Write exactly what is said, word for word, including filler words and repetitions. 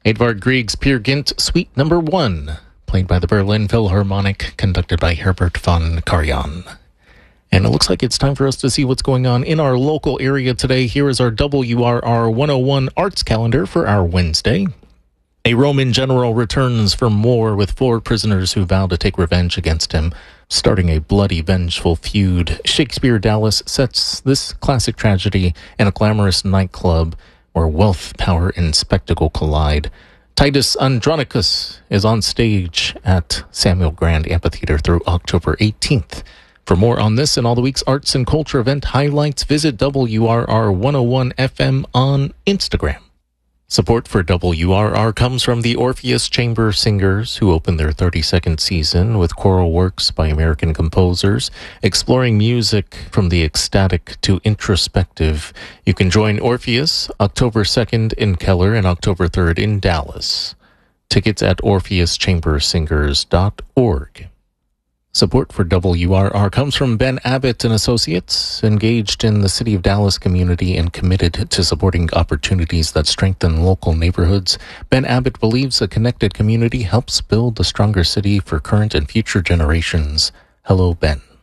Edvard Grieg's Peer Gynt Suite Number One, played by the Berlin Philharmonic, conducted by Herbert von Karajan. And it looks like it's time for us to see what's going on in our local area today. Here is our W R R one oh one Arts Calendar for our Wednesday. A Roman general returns from war with four prisoners who vow to take revenge against him, starting a bloody, vengeful feud. Shakespeare Dallas sets this classic tragedy in a glamorous nightclub where wealth, power, and spectacle collide. Titus Andronicus is on stage at Samuel Grand Amphitheater through October eighteenth. For more on this and all the week's arts and culture event highlights, visit W R R one oh one F M on Instagram. Support for W R R comes from the Orpheus Chamber Singers, who opened their thirty-second season with choral works by American composers, exploring music from the ecstatic to introspective. You can join Orpheus October second in Keller and October third in Dallas. Tickets at orpheus chamber singers dot org. Support for W R R comes from Ben Abbott and Associates, engaged in the City of Dallas community and committed to supporting opportunities that strengthen local neighborhoods. Ben Abbott believes a connected community helps build a stronger city for current and future generations. Hello, Ben.